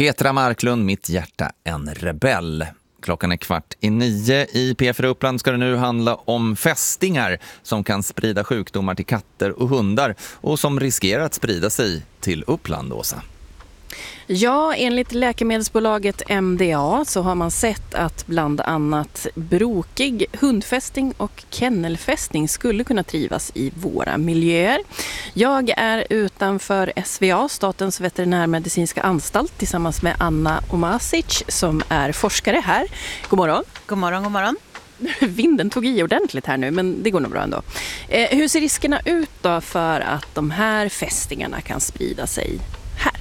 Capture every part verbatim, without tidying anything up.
Petra Marklund, Mitt hjärta en rebell. Klockan är kvart i nio. I P fyra Uppland ska det nu handla om fästingar som kan sprida sjukdomar till katter och hundar och som riskerar att sprida sig till Uppland, Åsa. Ja, enligt läkemedelsbolaget M D A så har man sett att bland annat brokig hundfästing och kennelfästing skulle kunna trivas i våra miljöer. Jag är utanför S V A, Statens veterinärmedicinska anstalt, tillsammans med Anna Omasic som är forskare här. God morgon. God morgon, god morgon. Vinden tog i ordentligt här nu, men det går nog bra ändå. Eh, hur ser riskerna ut då för att de här fästingarna kan sprida sig här?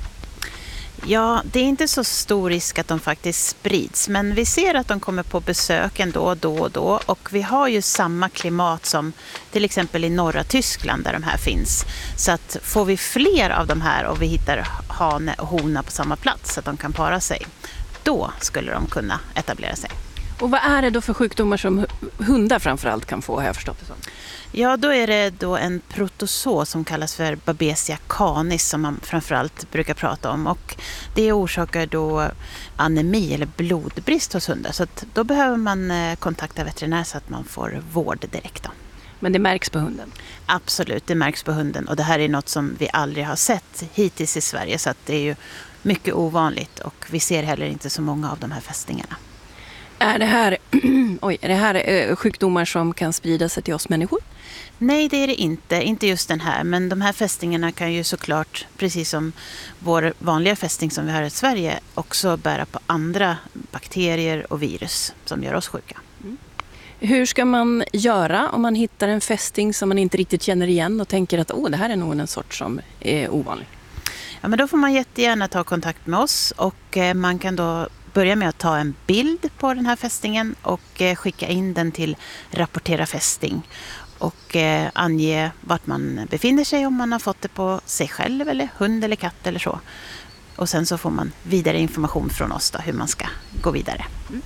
Ja, det är inte så stor risk att de faktiskt sprids, men vi ser att de kommer på besök ändå då och då, och vi har ju samma klimat som till exempel i norra Tyskland där de här finns. Så att får vi fler av de här och vi hittar hane och hona på samma plats så att de kan para sig, då skulle de kunna etablera sig. Och vad är det då för sjukdomar som hundar framförallt kan få, har jag förstått det som? Ja, då är det då en protozoo som kallas för Babesia canis som man framförallt brukar prata om, och det orsakar då anemi eller blodbrist hos hundar, så att då behöver man kontakta veterinär så att man får vård direkt då. Men det märks på hunden? Absolut, det märks på hunden, och det här är något som vi aldrig har sett hittills i Sverige, så att det är ju mycket ovanligt och vi ser heller inte så många av de här fästingarna. Är det här, oj, är det här eh, sjukdomar som kan sprida sig till oss människor? Nej, det är det inte. Inte just den här. Men de här fästingarna kan ju såklart, precis som vår vanliga fästing som vi har i Sverige, också bära på andra bakterier och virus som gör oss sjuka. Mm. Hur ska man göra om man hittar en fästing som man inte riktigt känner igen och tänker att oh, det här är nog en sort som är ovanlig? Ja, men då får man jättegärna ta kontakt med oss, och man kan då börja med att ta en bild på den här fästingen och skicka in den till Rapportera fästing och ange vart man befinner sig, om man har fått det på sig själv eller hund eller katt eller så. Och sen så får man vidare information från oss då, hur man ska gå vidare. Mm.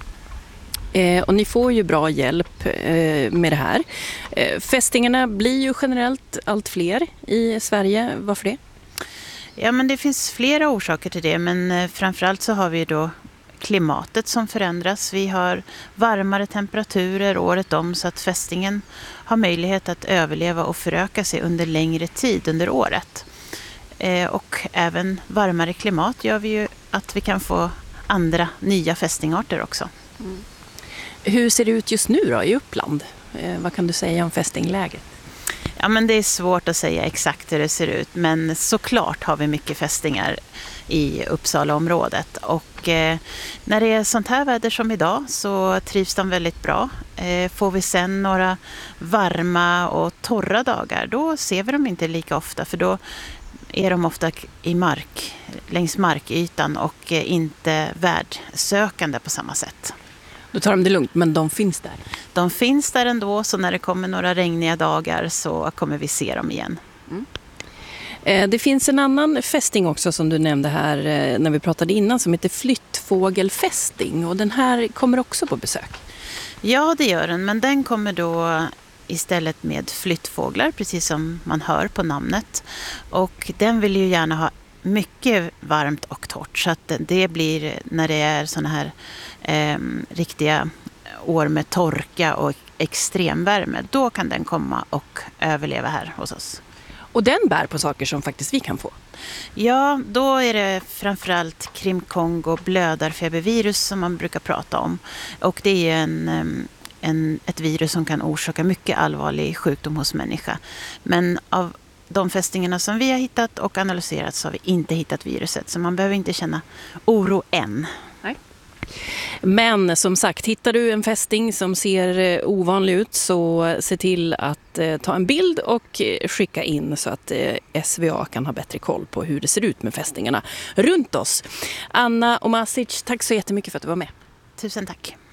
Eh, och ni får ju bra hjälp eh, med det här. Eh, fästingarna blir ju generellt allt fler i Sverige. Varför det? Ja, men det finns flera orsaker till det, men framförallt så har vi då klimatet som förändras. Vi har varmare temperaturer året om, så att fästingen har möjlighet att överleva och föröka sig under längre tid under året. Eh, och även varmare klimat gör vi ju att vi kan få andra nya fästingarter också. Mm. Hur ser det ut just nu då i Uppland? Eh, vad kan du säga om fästingläget? Ja, men det är svårt att säga exakt hur det ser ut, men såklart har vi mycket fästingar i Uppsalaområdet, och eh, när det är sånt här väder som idag så trivs de väldigt bra. Eh, får vi sen några varma och torra dagar, då ser vi dem inte lika ofta, för då är de ofta i mark, längs markytan och eh, inte värdsökande på samma sätt. Då tar de det lugnt, men de finns där? De finns där ändå, så när det kommer några regniga dagar så kommer vi se dem igen. Mm. Eh, det finns en annan fästing också som du nämnde här eh, när vi pratade innan, som heter flyttfågelfästing, och den här kommer också på besök. Ja, det gör den, men den kommer då istället med flyttfåglar, precis som man hör på namnet. Och den vill ju gärna ha mycket varmt och torrt, så att det blir när det är såna här eh, riktiga år med torka och extremvärme, då kan den komma och överleva här hos oss. Och den bär på saker som faktiskt vi kan få? Ja, då är det framförallt Krim-Kongo blödarfebervirus som man brukar prata om, och det är en, en, ett virus som kan orsaka mycket allvarlig sjukdom hos människa. Men av de fästingarna som vi har hittat och analyserat så har vi inte hittat viruset, så man behöver inte känna oro än. Nej. Men som sagt, hittar du en fästing som ser ovanlig ut, så se till att eh, ta en bild och eh, skicka in så att eh, S V A kan ha bättre koll på hur det ser ut med fästingarna runt oss. Anna Omasic, tack så jättemycket för att du var med. Tusen tack.